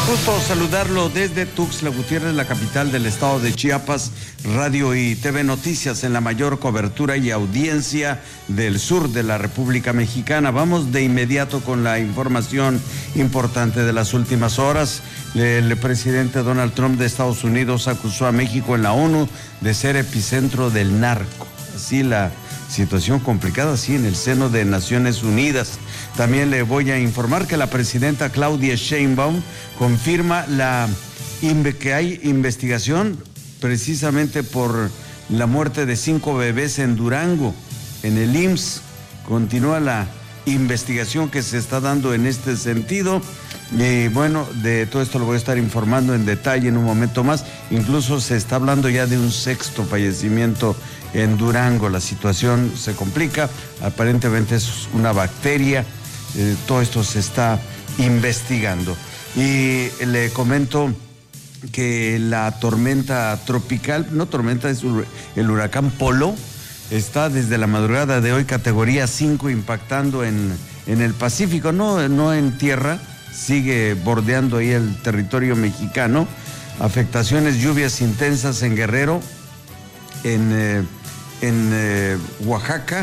Gusto saludarlo desde Tuxtla Gutiérrez, la capital del estado de Chiapas. Radio y TV Noticias en la mayor cobertura y audiencia del sur de la República Mexicana. Vamos de inmediato con la información importante de las últimas horas. El presidente Donald Trump de Estados Unidos acusó a México en la ONU de ser epicentro del narco. Así la situación complicada, sí, en el seno de Naciones Unidas. También le voy a informar que la presidenta Claudia Sheinbaum confirma que hay investigación precisamente por la muerte de 5 bebés en Durango, en el IMSS. Continúa la investigación que se está dando en este sentido. Y bueno, de todo esto lo voy a estar informando en detalle en un momento más. Incluso se está hablando ya de un 6º fallecimiento en Durango. La situación se complica, aparentemente es una bacteria. Todo esto se está investigando. Y le comento que la tormenta tropical, no tormenta, es el huracán Polo, está desde la madrugada de hoy categoría 5 impactando en el Pacífico, no en tierra. Sigue bordeando ahí el territorio mexicano. Afectaciones, lluvias intensas en Guerrero, en Oaxaca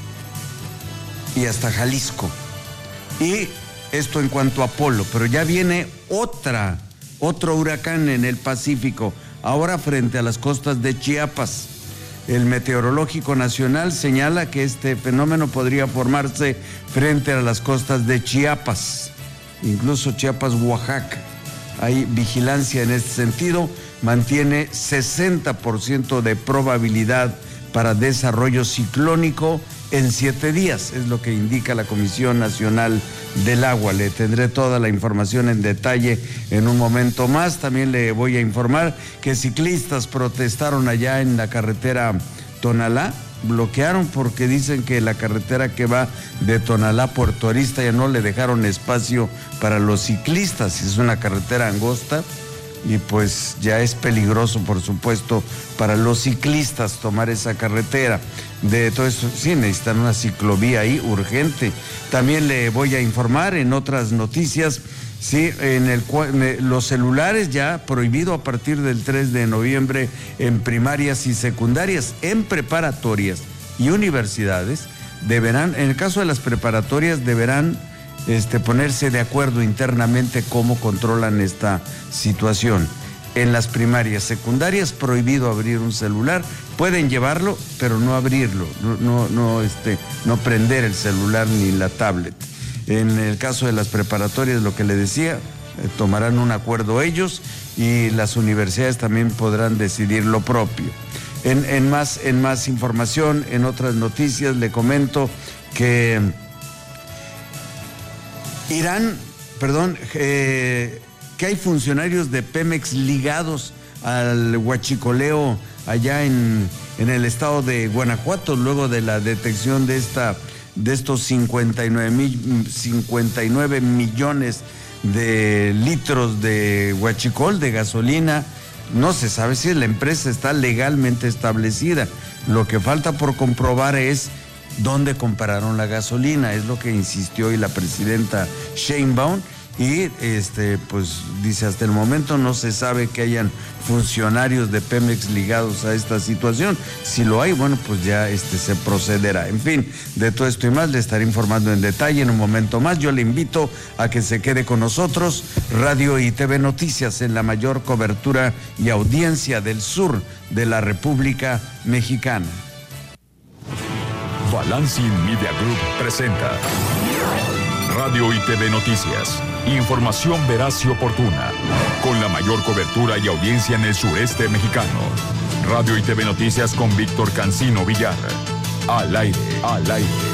y hasta Jalisco. Y esto en cuanto a Polo, pero ya viene otro huracán en el Pacífico, ahora frente a las costas de Chiapas. El Meteorológico Nacional señala que este fenómeno podría formarse frente a las costas de Chiapas, incluso Chiapas, Oaxaca. Hay vigilancia en este sentido, mantiene 60% de probabilidad para desarrollo ciclónico en 7 días, es lo que indica la Comisión Nacional del Agua. Le tendré toda la información en detalle en un momento más. También le voy a informar que ciclistas protestaron allá en la carretera Tonalá. Bloquearon porque dicen que la carretera que va de Tonalá a Puerto Arista ya no le dejaron espacio para los ciclistas. Es una carretera angosta y pues ya es peligroso, por supuesto, para los ciclistas tomar esa carretera. De todo eso, sí, necesitan una ciclovía ahí urgente. También le voy a informar en otras noticias, sí, los celulares ya prohibido a partir del 3 de noviembre en primarias y secundarias. En preparatorias y universidades deberán, en el caso de las preparatorias, deberán ponerse de acuerdo internamente cómo controlan esta situación. En las primarias, secundarias, prohibido abrir un celular. Pueden llevarlo, pero no abrirlo, no prender el celular ni la tablet. En el caso de las preparatorias, lo que le decía, tomarán un acuerdo ellos y las universidades también podrán decidir lo propio. En más información, en otras noticias, le comento que que hay funcionarios de Pemex ligados al huachicoleo allá en el estado de Guanajuato, luego de la detección de estos 59 millones de litros de huachicol, de gasolina. No se sabe si la empresa está legalmente establecida. Lo que falta por comprobar es dónde compraron la gasolina, es lo que insistió hoy la presidenta Sheinbaum. Y pues dice, hasta el momento no se sabe que hayan funcionarios de Pemex ligados a esta situación. Si lo hay, bueno, pues ya se procederá. En fin, de todo esto y más le estaré informando en detalle en un momento más. Yo le invito a que se quede con nosotros. Radio y TV Noticias en la mayor cobertura y audiencia del sur de la República Mexicana. Balancing Media Group presenta Radio y TV Noticias. Información veraz y oportuna, con la mayor cobertura y audiencia en el sureste mexicano. Radio y TV Noticias con Víctor Cancino Villar. Al aire, al aire.